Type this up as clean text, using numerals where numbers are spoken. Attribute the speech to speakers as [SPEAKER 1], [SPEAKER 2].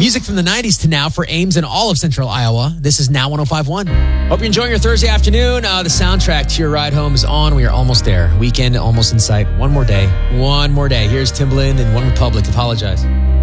[SPEAKER 1] Music from the 90s to now for Ames and all of Central Iowa. This is Now 105.1. Hope you're enjoying your Thursday afternoon. The soundtrack to your ride home is on. We are almost there. Weekend almost in sight. One more day. Here's Timbaland and One Republic. Apologize.